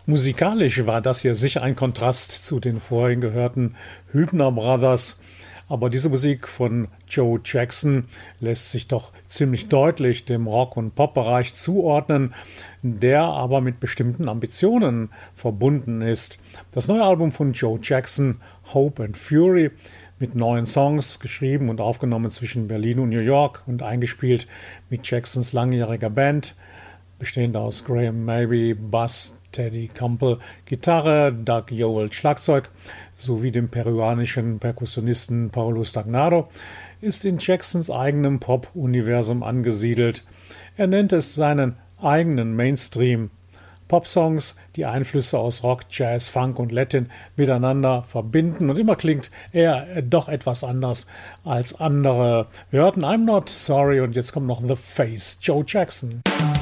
Musikalisch war das hier sicher ein Kontrast zu den vorhin gehörten Hübner Brothers, aber diese Musik von Joe Jackson lässt sich doch ziemlich deutlich dem Rock- und Pop-Bereich zuordnen, der aber mit bestimmten Ambitionen verbunden ist. Das neue Album von Joe Jackson, Hope and Fury, mit 9 Songs, geschrieben und aufgenommen zwischen Berlin und New York und eingespielt mit Jacksons langjähriger Band, bestehend aus Graham Maybe, Bass, Teddy Campbell, Gitarre, Doug Yowell, Schlagzeug sowie dem peruanischen Perkussionisten Paulo Stagnaro, ist in Jacksons eigenem Pop-Universum angesiedelt. Er nennt es seinen eigenen Mainstream. Popsongs, die Einflüsse aus Rock, Jazz, Funk und Latin miteinander verbinden und immer klingt er doch etwas anders als andere. Wir hörten I'm Not Sorry und jetzt kommt noch The Face, Joe Jackson.